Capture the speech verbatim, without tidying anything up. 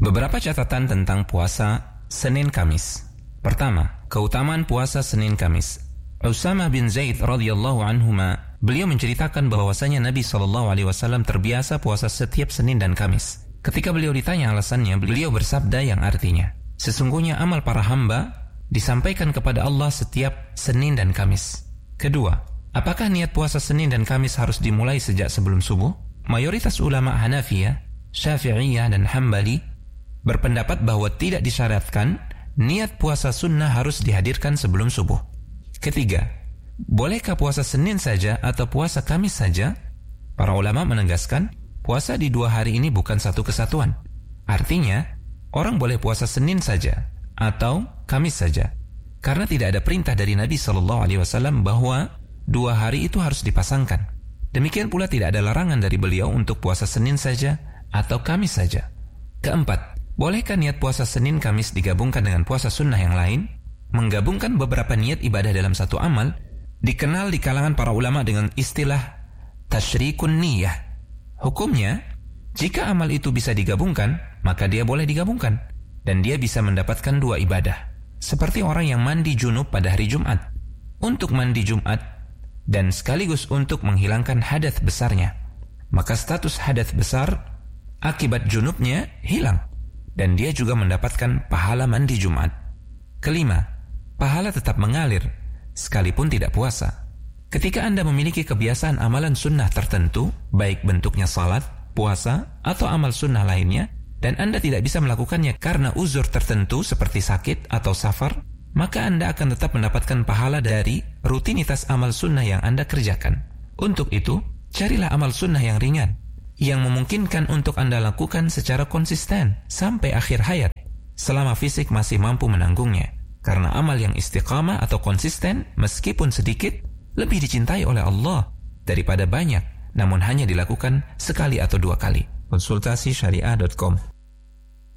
Beberapa catatan tentang puasa Senin Kamis. Pertama, keutamaan puasa Senin Kamis. Usamah bin Zaid radhiyallahu anhuma, beliau menceritakan bahwasanya Nabi shallallahu alaihi wasallam terbiasa puasa setiap Senin dan Kamis. Ketika beliau ditanya alasannya, beliau bersabda yang artinya, sesungguhnya amal para hamba disampaikan kepada Allah setiap Senin dan Kamis. Kedua, apakah niat puasa Senin dan Kamis harus dimulai sejak sebelum subuh? Mayoritas ulama Hanafiyah, Syafi'iyah dan Hambali berpendapat bahwa tidak disyaratkan niat puasa sunnah harus dihadirkan sebelum subuh. Ketiga, bolehkah puasa Senin saja atau puasa Kamis saja? Para ulama menegaskan, puasa di dua hari ini bukan satu kesatuan. Artinya, orang boleh puasa Senin saja atau Kamis saja, karena tidak ada perintah dari Nabi shallallahu alaihi wasallam bahwa dua hari itu harus dipasangkan. Demikian pula tidak ada larangan dari beliau untuk puasa Senin saja atau Kamis saja. Keempat, bolehkah niat puasa Senin Kamis digabungkan dengan puasa sunnah yang lain? Menggabungkan beberapa niat ibadah dalam satu amal dikenal di kalangan para ulama dengan istilah tasyrikun niyah. Hukumnya, jika amal itu bisa digabungkan, maka dia boleh digabungkan dan dia bisa mendapatkan dua ibadah. Seperti orang yang mandi junub pada hari Jumat, untuk mandi Jumat dan sekaligus untuk menghilangkan hadas besarnya, maka status hadas besar akibat junubnya hilang dan dia juga mendapatkan pahala mandi Jumat. Kelima, pahala tetap mengalir sekalipun tidak puasa. Ketika Anda memiliki kebiasaan amalan sunnah tertentu, baik bentuknya salat, puasa, atau amal sunnah lainnya, dan Anda tidak bisa melakukannya karena uzur tertentu seperti sakit atau safar, maka Anda akan tetap mendapatkan pahala dari rutinitas amal sunnah yang Anda kerjakan. Untuk itu, carilah amal sunnah yang ringan, yang memungkinkan untuk Anda lakukan secara konsisten sampai akhir hayat, selama fisik masih mampu menanggungnya. Karena amal yang istiqamah atau konsisten, meskipun sedikit, lebih dicintai oleh Allah daripada banyak, namun hanya dilakukan sekali atau dua kali. Konsultasi syariah dot com